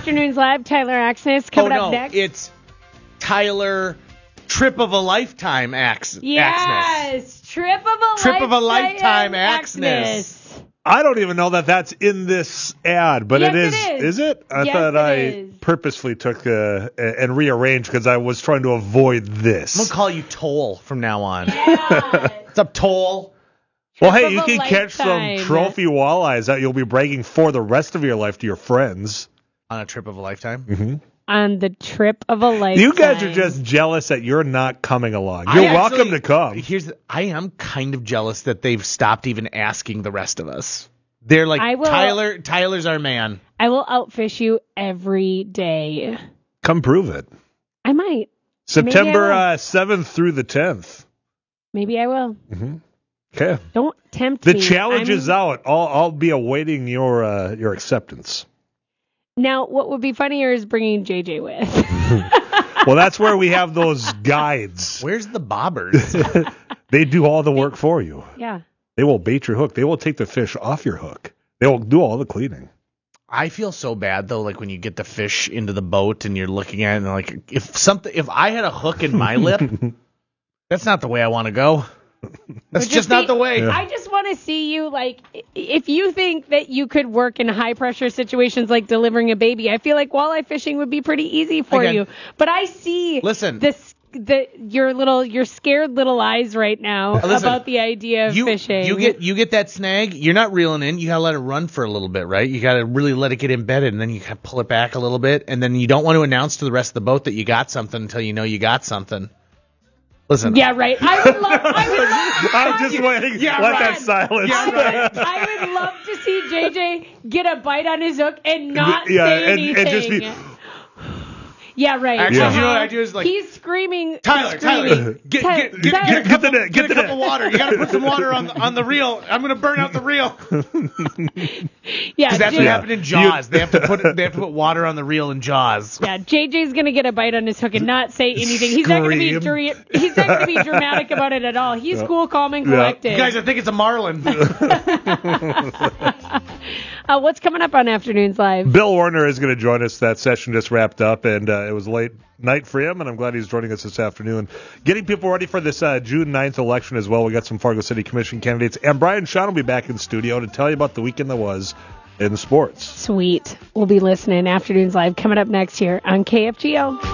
Afternoons Live, Tyler Axness coming up next. It's Tyler Trip of a Lifetime Axness. Yes, Trip of a Lifetime Axness. I don't even know that that's in this ad, but yes, it is. It is. Is it? I yes, thought I purposely took and rearranged because I was trying to avoid this. I'm going to call you Toll from now on. Yeah. What's up, Toll? Well, hey, you can catch some trophy walleyes that you'll be bragging for the rest of your life to your friends. On a trip of a lifetime? Mm-hmm. On the trip of a lifetime. You guys are just jealous that you're not coming along. You're welcome to come. I am kind of jealous that they've stopped even asking the rest of us. They're like, Tyler's our man. I will outfish you every day. Come prove it. I might. September 7th through the 10th. Maybe I will. Mm-hmm. Okay. Don't tempt me. The challenge is out. I'll be awaiting your acceptance. Now, what would be funnier is bringing JJ with. Well, that's where we have those guides. Where's the bobbers? They do all the work for you. Yeah. They will bait your hook. They will take the fish off your hook. They will do all the cleaning. I feel so bad though, like when you get the fish into the boat and you're looking at it and like if I had a hook in my lip, that's not the way I want to go. That's just not the way. Yeah. I just want to see you, like, if you think that you could work in high-pressure situations like delivering a baby, I feel like walleye fishing would be pretty easy for you. But I see your scared little eyes right now about the idea of fishing. You get that snag, you're not reeling in, you got to let it run for a little bit, right? You got to really let it get embedded, and then you got to pull it back a little bit, and then you don't want to announce to the rest of the boat that you got something until you know you got something. Listen. Yeah, right. I would love. I'm just waiting. That silence. Yeah, right. I would love to see JJ get a bite on his hook and not say anything. And just be. Yeah, right. Actually, you know what I do is like he's screaming. Tyler, get the cup of water. You got to put some water on the reel. I'm going to burn out the reel. Yeah, because that's what happened in Jaws. They have to put water on the reel in Jaws. Yeah, JJ's going to get a bite on his hook and not say anything. He's not going to be dramatic about it at all. He's cool, calm, and collected. You guys, I think it's a marlin. What's coming up on Afternoons Live? Bill Warner is going to join us. That session just wrapped up, and it was late night for him, and I'm glad he's joining us this afternoon. Getting people ready for this June 9th election as well. We got some Fargo City Commission candidates, and Brian Shawn will be back in studio to tell you about the weekend that was in sports. Sweet. We'll be listening. Afternoons Live coming up next here on KFGO.